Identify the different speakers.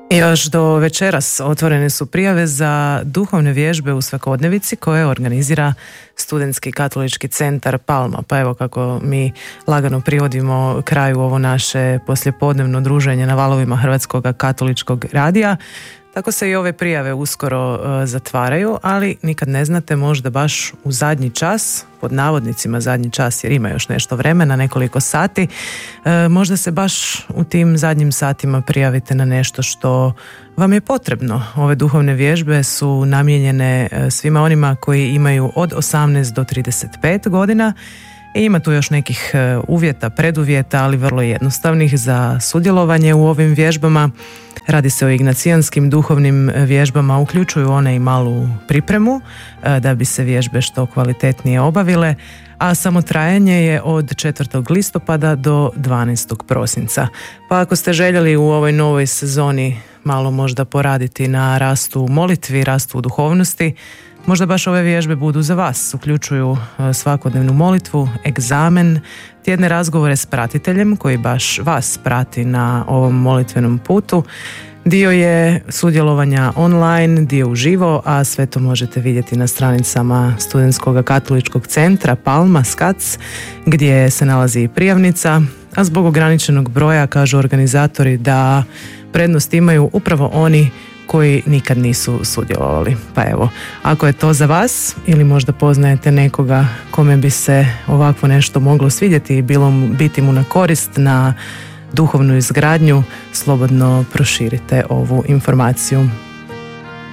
Speaker 1: Još do večeras otvorene su prijave za duhovne vježbe u svakodnevici koje organizira Studentski katolički centar Palma. Pa evo kako mi lagano privodimo kraju ovo naše poslijepodnevno druženje na valovima Hrvatskog katoličkog radija. Tako se i ove prijave uskoro zatvaraju, ali nikad ne znate, možda baš u zadnji čas, pod navodnicima zadnji čas jer ima još nešto vremena, nekoliko sati, možda se baš u tim zadnjim satima prijavite na nešto što vam je potrebno. Ove duhovne vježbe su namijenjene svima onima koji imaju od 18 do 35 godina. I ima tu još nekih uvjeta, preduvjeta, ali vrlo jednostavnih za sudjelovanje u ovim vježbama. Radi se o ignacijanskim duhovnim vježbama, uključuju one i malu pripremu da bi se vježbe što kvalitetnije obavile, a samo trajanje je od 4. listopada do 12. prosinca. Pa ako ste željeli u ovoj novoj sezoni malo možda poraditi na rastu u molitvi, rastu u duhovnosti, možda baš ove vježbe budu za vas. Uključuju svakodnevnu molitvu, egzamen, tjedne razgovore s pratiteljem koji baš vas prati na ovom molitvenom putu. Dio je sudjelovanja online, dio uživo, a sve to možete vidjeti na stranicama Studentskog katoličkog centra Palma SCAC, gdje se nalazi i prijavnica, a zbog ograničenog broja kažu organizatori da prednost imaju upravo oni koji nikad nisu sudjelovali. Pa evo, ako je to za vas ili možda poznajete nekoga kome bi se ovakvo nešto moglo svidjeti i biti mu na korist, na duhovnu izgradnju, slobodno proširite ovu informaciju.